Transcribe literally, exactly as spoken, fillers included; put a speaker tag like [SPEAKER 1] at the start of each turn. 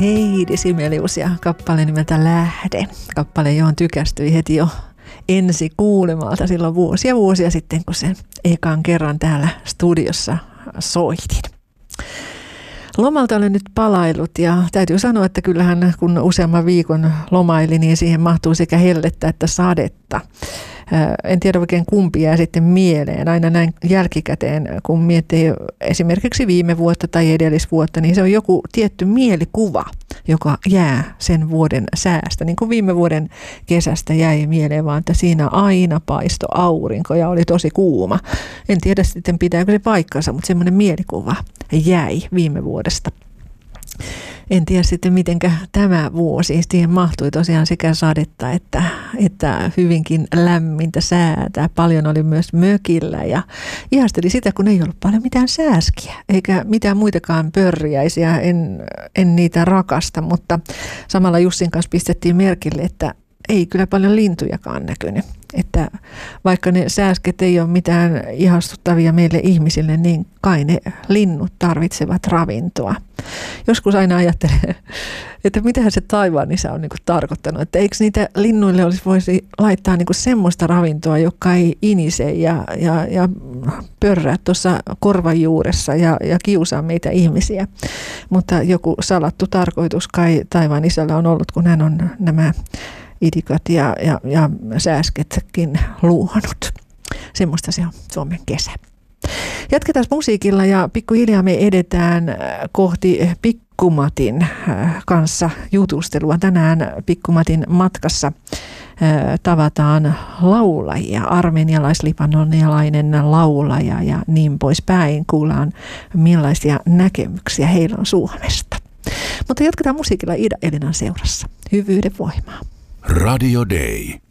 [SPEAKER 1] Heidi Sibelius ja kappale nimeltä Lähde. Kappale, johon tykästyi heti jo ensi kuulemalta silloin vuosia vuosia sitten, kun sen ekan kerran täällä studiossa soitin. Lomalta olen nyt palailut ja täytyy sanoa, että kyllähän kun useamman viikon lomaili, niin siihen mahtuu sekä hellettä että sadetta. En tiedä oikein kumpi jää sitten mieleen. Aina näin jälkikäteen, kun miettii esimerkiksi viime vuotta tai edellisvuotta, niin se on joku tietty mielikuva, joka jää sen vuoden säästä. Niin kuin viime vuoden kesästä jäi mieleen vaan, että siinä aina paisto aurinko ja oli tosi kuuma. En tiedä sitten pitääkö se paikkansa, mutta semmoinen mielikuva jäi viime vuodesta. En tiedä sitten, mitenkä tämä vuosi, siihen mahtui tosiaan sekä sadetta että, että hyvinkin lämmintä säätä. Paljon oli myös mökillä ja ihasteli sitä, kun ei ollut paljon mitään sääskiä, eikä mitään muitakaan pörriäisiä. En, en niitä rakasta, mutta samalla Jussin kanssa pistettiin merkille, että ei kyllä paljon lintujakaan näkynyt. Että vaikka ne sääsket ei ole mitään ihastuttavia meille ihmisille, niin kai ne linnut tarvitsevat ravintoa. Joskus aina ajattelen, että mitähän se taivaanisa on niin kuin tarkoittanut, että eikö niitä linnuille olisi voisi laittaa niin kuin semmoista ravintoa, joka ei inise ja, ja, ja pörrää tuossa korvan juuressa ja, ja kiusaa meitä ihmisiä. Mutta joku salattu tarkoitus kai taivaanisalla on ollut, kun hän on nämä idikat ja, ja, ja sääsketkin luonut. Semmoista se on Suomen kesä. Jatketaan musiikilla ja pikkuhiljaa me edetään kohti Pikkumatin kanssa jutustelua. Tänään Pikkumatin matkassa tavataan laulajia, armenialais-libanonialainen laulaja ja niin poispäin. Kuullaan millaisia näkemyksiä heillä on Suomesta. Mutta jatketaan musiikilla Ida Elinan seurassa. Hyvyyden voimaa.
[SPEAKER 2] Radio Day.